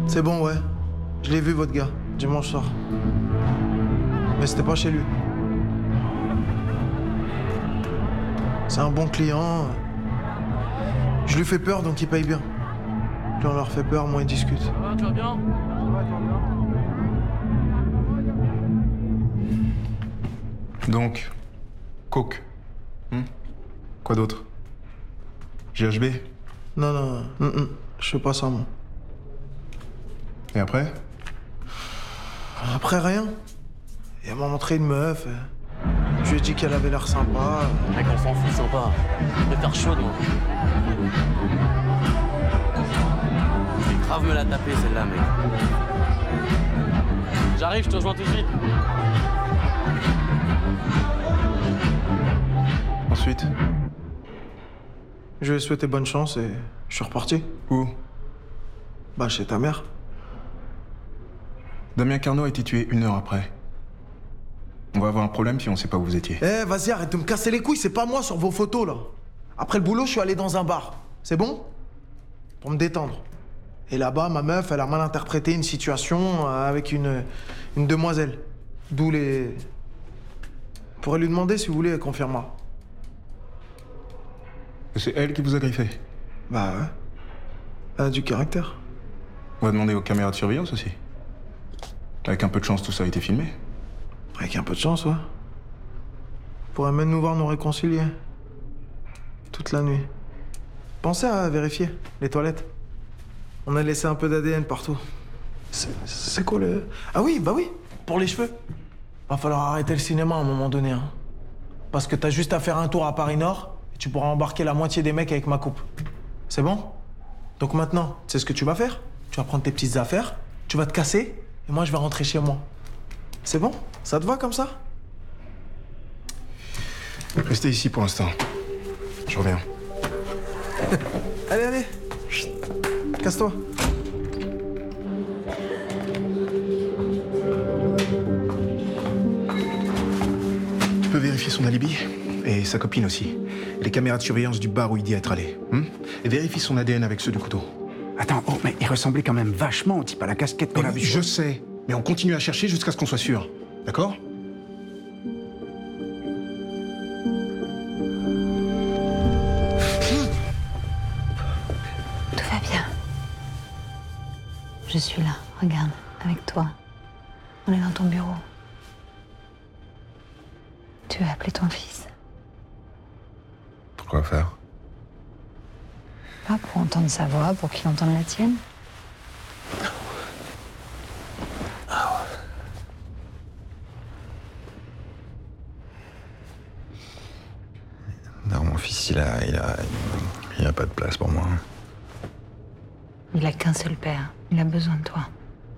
C'est bon, ouais. Je l'ai vu, votre gars, dimanche soir. Mais c'était pas chez lui. C'est un bon client. Je lui fais peur, donc il paye bien. Plus on leur fait peur, moins ils discutent. Ça va, tu vas bien? Donc, coke. Quoi d'autre? GHB? Non, je fais pas ça, moi. Et après? Après, rien. Il m'a montré une meuf. Je lui ai dit qu'elle avait l'air sympa. Mec, on s'en fout, sympa. Je préfère chaude, moi. Je vais grave me la taper, celle-là, mec. J'arrive, je te rejoins tout de suite. Ensuite? Je lui ai souhaité bonne chance et je suis reparti. Où? Bah, chez ta mère. Damien Carnot a été tué 1 heure après. On va avoir un problème si on sait pas où vous étiez. Eh, vas-y, arrête de me casser les couilles, c'est pas moi sur vos photos, là. Après le boulot, je suis allé dans un bar. C'est bon? Pour me détendre. Et là-bas, ma meuf, elle a mal interprété une situation avec une demoiselle. D'où les... Vous pourrez lui demander si vous voulez, elle confirmera. C'est elle qui vous a griffé. Bah ouais. Elle a du caractère. On va demander aux caméras de surveillance aussi. Avec un peu de chance, tout ça a été filmé. Avec un peu de chance, ouais. Vous pourrez même nous voir nous réconcilier. Toute la nuit. Pensez à vérifier les toilettes. On a laissé un peu d'ADN partout. C'est quoi le... Ah oui, bah oui, pour les cheveux. Va falloir arrêter le cinéma à un moment donné, hein. Parce que t'as juste à faire un tour à Paris Nord et tu pourras embarquer la moitié des mecs avec ma coupe. C'est bon? Donc maintenant, tu sais ce que tu vas faire? Tu vas prendre tes petites affaires, tu vas te casser et moi je vais rentrer chez moi. C'est bon? Ça te va comme ça? Restez ici pour l'instant. Je reviens. Allez, Chut. Casse-toi. Tu peux vérifier son alibi et sa copine aussi. Et les caméras de surveillance du bar où il dit être allé. Et vérifie son ADN avec ceux du couteau. Attends, oh, mais il ressemblait quand même vachement au type à la casquette qu'on a vu. Je sais, mais on continue à chercher jusqu'à ce qu'on soit sûr. D'accord? Tout va bien. Je suis là, regarde, avec toi. On est dans ton bureau. Tu as appelé ton fils. Pourquoi faire? Pas pour entendre sa voix, pour qu'il entende la tienne. Non, mon fils, il a pas de place pour moi. Il a qu'un seul père. Il a besoin de toi.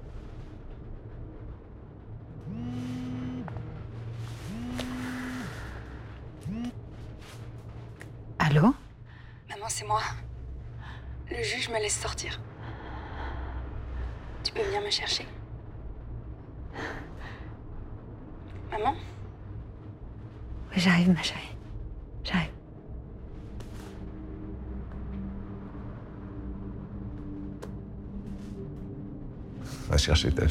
Allô? Maman, c'est moi. Le juge me laisse sortir. Tu peux venir me chercher. Maman? Oui, j'arrive, ma chérie. J'arrive. Va chercher ta